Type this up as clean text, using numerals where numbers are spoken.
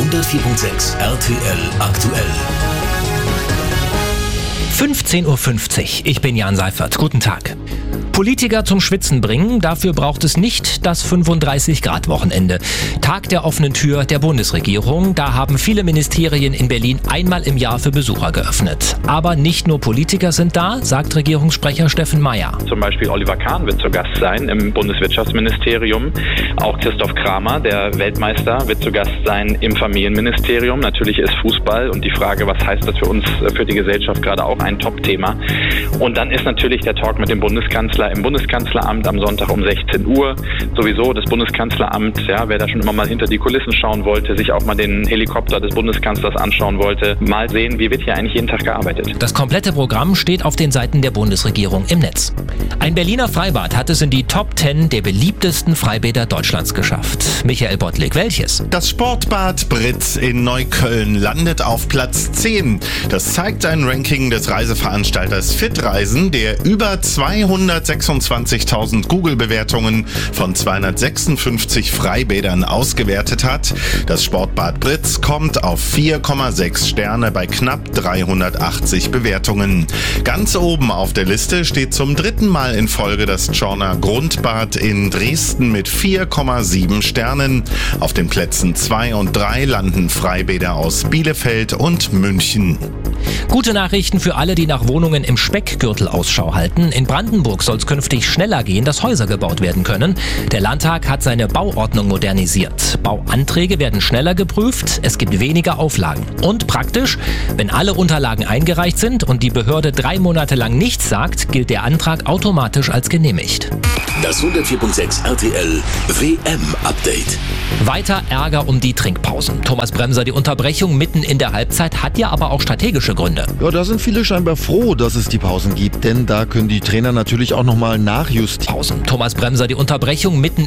104.6 RTL aktuell. 15.50 Uhr. Ich bin Jan Seifert. Guten Tag. Politiker zum Schwitzen bringen, dafür braucht es nicht das 35-Grad-Wochenende. Tag der offenen Tür der Bundesregierung. Da haben viele Ministerien in Berlin einmal im Jahr für Besucher geöffnet. Aber nicht nur Politiker sind da, sagt Regierungssprecher Steffen Meier. Zum Beispiel Oliver Kahn wird zu Gast sein im Bundeswirtschaftsministerium. Auch Christoph Kramer, der Weltmeister, wird zu Gast sein im Familienministerium. Natürlich ist Fußball und die Frage, was heißt das für uns, für die Gesellschaft, gerade auch ein Top-Thema. Und dann ist natürlich der Talk mit dem Bundeskanzler im Bundeskanzleramt am Sonntag um 16 Uhr. Sowieso das Bundeskanzleramt, ja, wer da schon immer mal hinter die Kulissen schauen wollte, sich auch mal den Helikopter des Bundeskanzlers anschauen wollte, mal sehen, wie wird hier eigentlich jeden Tag gearbeitet. Das komplette Programm steht auf den Seiten der Bundesregierung im Netz. Ein Berliner Freibad hat es in die Top 10 der beliebtesten Freibäder Deutschlands geschafft. Michael Bottlik, welches? Das Sportbad Britz in Neukölln landet auf Platz 10. Das zeigt ein Ranking des Reiseveranstalters Fitreisen, der über 226.000 Google-Bewertungen von 256 Freibädern ausgewertet hat. Das Sportbad Britz kommt auf 4,6 Sterne bei knapp 380 Bewertungen. Ganz oben auf der Liste steht zum dritten Mal in Folge das Tschorner Grundbad in Dresden mit 4,7 Sternen. Auf den Plätzen 2 und 3 landen Freibäder aus Bielefeld und München. Gute Nachrichten für alle, die nach Wohnungen im Speckgürtel Ausschau halten. In Brandenburg soll es künftig schneller gehen, dass Häuser gebaut werden können. Der Landtag hat seine Bauordnung modernisiert. Bauanträge werden schneller geprüft, es gibt weniger Auflagen. Und praktisch, wenn alle Unterlagen eingereicht sind und die Behörde 3 Monate lang nichts sagt, gilt der Antrag automatisch als genehmigt. Das 104.6 RTL WM-Update. Weiter Ärger um die Trinkpausen. Thomas Bremser, die Unterbrechung mitten in der Halbzeit hat ja aber auch strategische Gründe. Ja, da sind viele scheinbar froh, dass es die Pausen gibt, denn da können die Trainer natürlich auch nochmal nachjustieren. Thomas Bremser, die Unterbrechung mitten